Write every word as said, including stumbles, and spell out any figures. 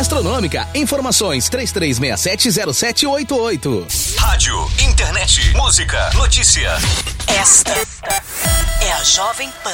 gastronômica. Informações três três seis sete zero sete oito oito. Rádio, internet, música, notícia. Esta é a Jovem Pan.